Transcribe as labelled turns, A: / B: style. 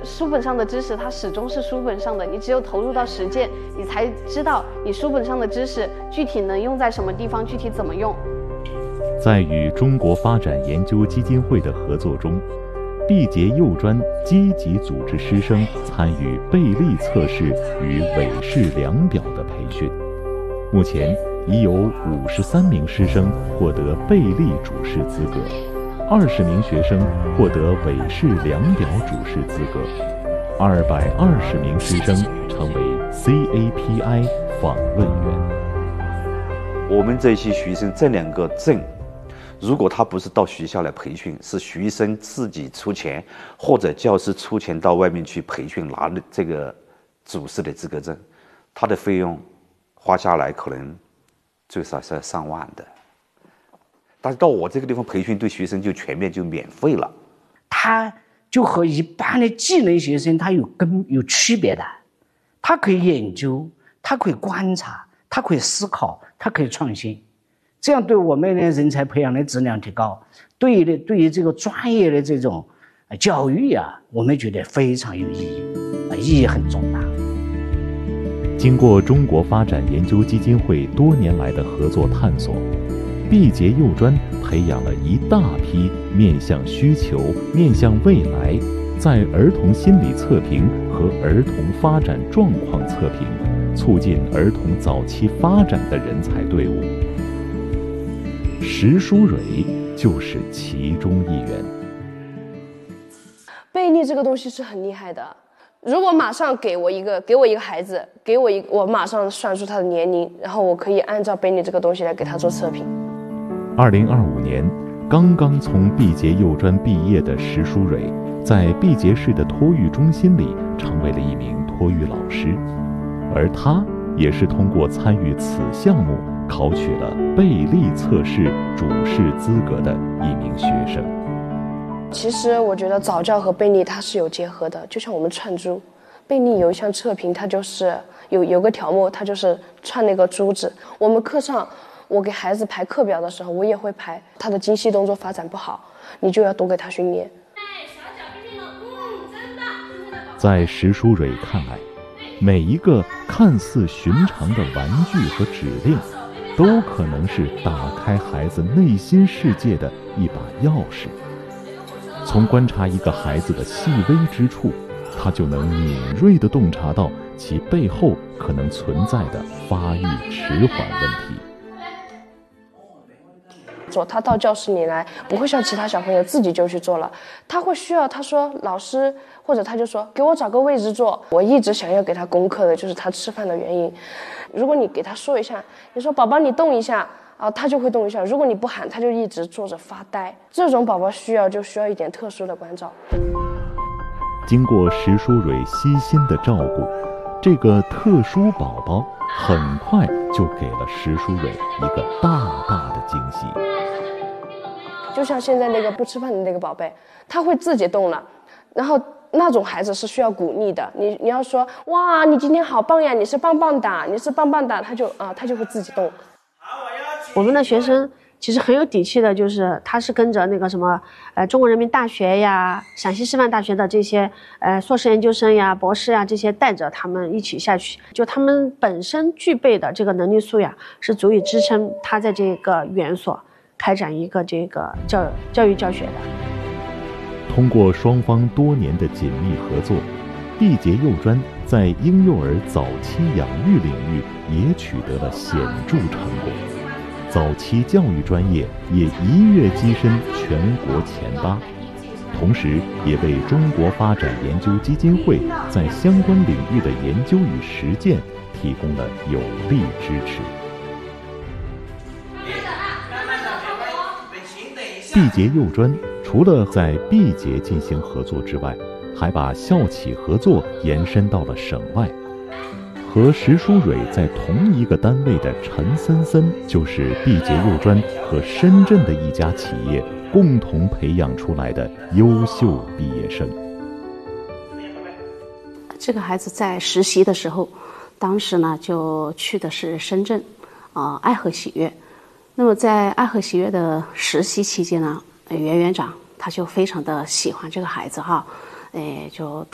A: 书本上的知识它始终是书本上的，你只有投入到实践，你才知道你书本上的知识具体能用在什么地方，具体怎么用。
B: 在与中国发展研究基金会的合作中，毕节幼专积极组织师生参与贝利测试与韦氏量表的培训。目前已有53名师生获得贝利主试资格，20名学生获得韦氏量表主试资格，220名师生成为 CAPI 访问员。
C: 我们这些学生这2个证，如果他不是到学校来培训，是学生自己出钱或者教师出钱到外面去培训拿的这个主试的资格证，他的费用花下来可能最少是上万的。但是到我这个地方培训，对学生就全面就免费了。
D: 他就和一般的技能学生他有区别的，他可以研究，他可以观察，他可以思考，他可以创新。这样对我们的人才培养的质量提高，对于这个专业的这种教育啊，我们觉得非常有意义，意义很重大。
B: 经过中国发展研究基金会多年来的合作探索，毕节幼专培养了一大批面向需求、面向未来，在儿童心理测评和儿童发展状况测评，促进儿童早期发展的人才队伍。石书蕊就是其中一员。
E: 贝利这个东西是很厉害的，如果马上给我一个孩子，我马上算出他的年龄，然后我可以按照贝利这个东西来给他做测评。
B: 2025年，刚刚从毕节幼专毕业的石书蕊，在毕节市的托育中心里成为了一名托育老师，而他也是通过参与此项目考取了贝利测试主试资格的一名学生。
E: 其实我觉得早教和贝利它是有结合的，就像我们串珠，贝利有一项测评，它就是有个条目，它就是串那个珠子。我们课上我给孩子排课表的时候，我也会排他的精细动作发展不好，你就要多给他训练。
B: 在石书蕊看来，每一个看似寻常的玩具和指令，都可能是打开孩子内心世界的一把钥匙。从观察一个孩子的细微之处，他就能敏锐地洞察到其背后可能存在的发育迟缓问题。
E: 他到教室里来，不会像其他小朋友自己就去做了，他会需要他说老师，或者他就说给我找个位置坐。我一直想要给他攻克的就是他吃饭的原因。如果你给他说一下，你说宝宝你动一下啊，他就会动一下。如果你不喊，他就一直坐着发呆。这种宝宝需要一点特殊的关照。
B: 经过石书蕊悉心的照顾，这个特殊宝宝很快就给了石书蕊一个大大的惊喜。
E: 就像现在那个不吃饭的那个宝贝，他会自己动了，然后那种孩子是需要鼓励的。你要说哇，你今天好棒呀，你是棒棒哒，你是棒棒哒，他就会自己动。
A: 我们的学生其实很有底气的，就是他是跟着那个什么中国人民大学呀、陕西师范大学的这些硕士研究生呀、博士呀这些带着他们一起下去，就他们本身具备的这个能力素养是足以支撑他在这个园所开展一个这个教育教学的。
B: 通过双方多年的紧密合作，毕节幼专在婴幼儿早期养育领域也取得了显著成果，早期教育专业也一跃跻身全国前8，同时也为中国发展研究基金会在相关领域的研究与实践提供了有力支持。毕节幼专除了在毕节进行合作之外，还把校企合作延伸到了省外。和石书蕊在同一个单位的陈森森，就是毕节幼专和深圳的一家企业共同培养出来的优秀毕业生。
F: 这个孩子在实习的时候，当时呢就去的是深圳，爱和喜悦。那么在爱和喜悦的实习期间呢，袁园长他就非常的喜欢这个孩子哈，就